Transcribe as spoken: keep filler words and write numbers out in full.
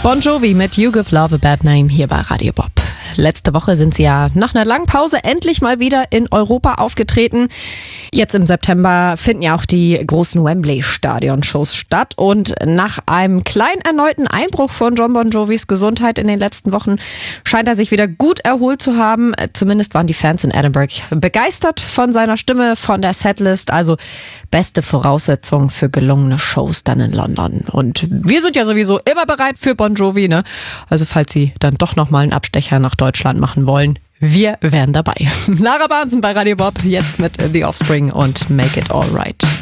Bon Jovi mit You Give Love a Bad Name hier bei Radio Bob. Letzte Woche sind sie ja nach einer langen Pause endlich mal wieder in Europa aufgetreten. Jetzt im September finden ja auch die großen Wembley-Stadion-Shows statt. Und nach einem kleinen erneuten Einbruch von Jon Bon Jovis Gesundheit in den letzten Wochen scheint er sich wieder gut erholt zu haben. Zumindest waren die Fans in Edinburgh begeistert von seiner Stimme, von der Setlist. Also beste Voraussetzung für gelungene Shows dann in London. Und wir sind ja sowieso immer bereit für Bon Jovi, ne? Also falls Sie dann doch nochmal einen Abstecher nach Deutschland machen wollen, wir wären dabei. Lara Bahnsen bei Radio Bob, jetzt mit The Offspring und Make It All Right.